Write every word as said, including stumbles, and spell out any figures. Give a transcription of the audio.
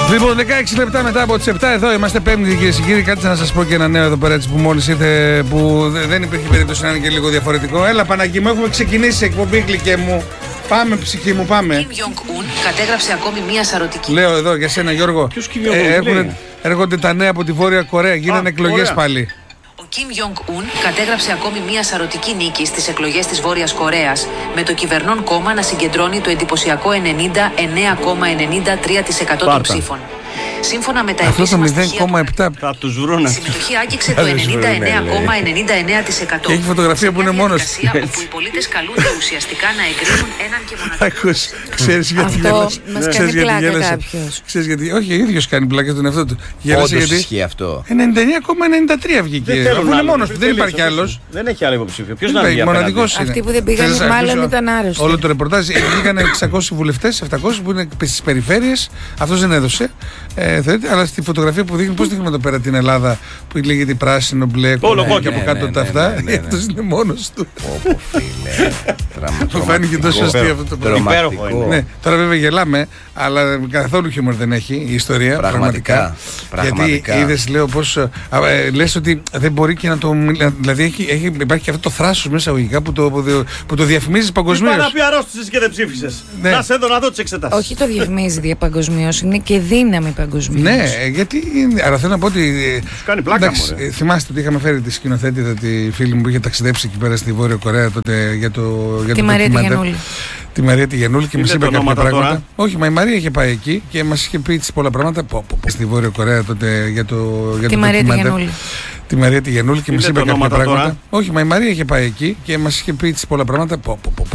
Λοιπόν, δεκαέξι λεπτά μετά από τις επτά εδώ είμαστε, Πέμπτη, κυρίες και κύριοι. Κάτσε να σας πω και ένα νέο εδώ πέρα έτσι, που μόλις ήρθε, που δεν υπήρχε περίπτωση να είναι και λίγο διαφορετικό. Έλα, Παναγί μου, έχουμε ξεκινήσει εκπομπή, γλυκέ μου. Πάμε, ψυχή μου, πάμε. Kim Jong-un κατέγραψε ακόμη μία σαρωτική. Λέω εδώ για σένα, Γιώργο. Ποιος Kim Jong-un, ε, έρχονται τα νέα από τη Βόρεια Κορέα. Γίνανε εκλογές πάλι. Ο Kim Jong-un κατέγραψε ακόμη μία σαρωτική νίκη στις εκλογές της Βόρειας Κορέας, με το κυβερνών κόμμα να συγκεντρώνει το εντυπωσιακό ενενήντα εννέα κόμμα ενενήντα τρία τοις εκατό των ψήφων. Σύμφωνα με τα επίσημα στοιχεία του, θα τους βρούνε. η συμμετοχή άγγιξε το ενενήντα εννέα κόμμα ενενήντα εννέα τοις εκατό. Και έχει φωτογραφία που είναι μόνος του. Όπου οι πολίτες καλούνται ουσιαστικά να εγκρίνουν έναν και μοναδικό. Ξέρεις γιατί γέλασε. Αυτό μας κάνει πλάκα κάποιος. Ξέρεις γιατί, όχι, ο ίδιος κάνει πλάκα τον εαυτό του. Όντως ισχύει αυτό. ενενήντα εννέα κόμμα ενενήντα τρία βγήκε. Αφού είναι μόνος του, δεν υπάρχει άλλος. Δεν έχει άλλο υποψήφιο. Ποιος να βγει απέναντι. Αυτοί που δεν πήγαν μάλλον ήταν άρρωστοι. Όλο το ρεπορτάζ, βγήκαν εξακόσιοι βουλευτές, επτακόσιοι που είναι στις περιφέρειες. Αυτός δεν έδωσε. Αλλά στη φωτογραφία που δείχνει, πώς δείχνουμε εδώ πέρα την Ελλάδα που λέγεται πράσινο, μπλε, κόκκινο και από κάτω τα αυτά. Αυτός είναι μόνος του. Πω φίλε. Μου φάνηκε τόσο αστείο αυτό το πράγμα. Ναι, τώρα βέβαια γελάμε, αλλά καθόλου χιούμορ δεν έχει η ιστορία. Πραγματικά. Γιατί είδες, λέω, πώς. Λες ότι δεν μπορεί και να το. Δηλαδή υπάρχει και αυτό το θράσος μέσα αγωγικά που το διαφημίζεις παγκοσμίως. Είπα να πει αρρώστησες και δεν ψήφισες. Να σε εδώ να δω τις εξετάσεις. Όχι το διαφημίζει παγκοσμίως, είναι και δύναμη παγκοσμίως. Ναι, γιατί. Αλλά θέλω να πω ότι. Σου κάνει πλάκα. Θυμάστε ότι είχαμε φέρει τη σκηνοθέτη, τη φίλη μου που είχε ταξιδέψει εκεί πέρα στη Βόρεια Κορέα τότε για το. Τη Μαρία τη Γεννούλη. Τη Μαρία τη Γεννούλη και μας είπε κάποια πράγματα. Όχι, μα η Μαρία είχε πάει εκεί και μας είχε πει τις πολλά πράγματα. Πω, πω, πω, στη Βόρεια Κορέα τότε για το. Για τη το Μαρία τη Γεννούλη. Τη Μαρία τη Γεννούλη και μας είπε κάποια πράγματα. Όχι, μα η Μαρία είχε πάει εκεί και μας είχε πει τις πολλά πράγματα. Πω, πω, πω,